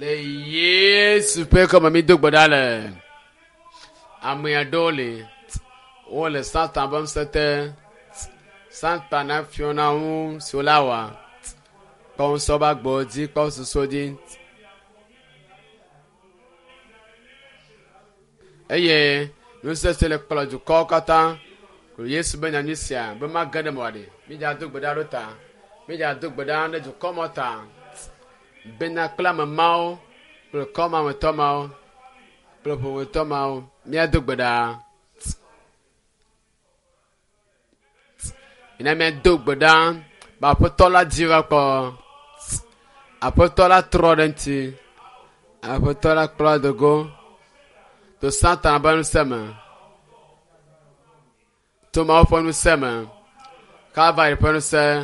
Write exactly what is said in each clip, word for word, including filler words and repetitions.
Le Yesu pe comme mi dog badale. Amia dole. O le santa bam sete. Santa na fiona un solawa. Kon soba gbodi kon sosodi. Eye, nous c'est le pala du kokata. Ko Yesu ben anisia, be magade mwade. Mi ja dog badalota. Mi ja dog badane du komota. Bena klama mau, pour koma me tomao, pour pour tomao, mia dugbada. Ina me dugbada, ba potola diva ko. Apotola trodenti. Apotola klodogo. To santa ban sema. To ma ponu sema. Ka vai ponu se.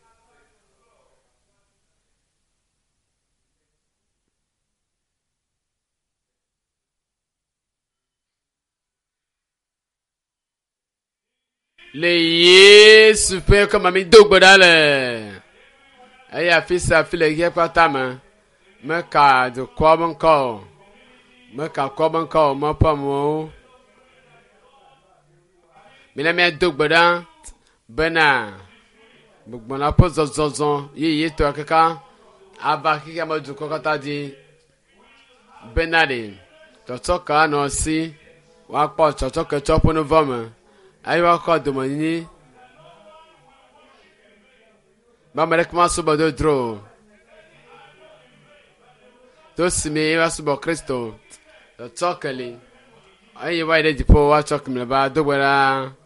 Le Yesu pe comme mi dog badale. Aya fisa file ye kwatama. Me ka do kwabon ko. Me ka kwabon ko mo pamo. Mi na me dog badan bena. Bugbona po zozozon ye ye to akaka. Aba kika mo du kokata di benade. Totoka no si wa po totoka chopo no voma. Aywa ko domani ba merek ma suba do dro to sime wa suba Kristo to tokali ayi wa de dipo wa chokmle ba do gbara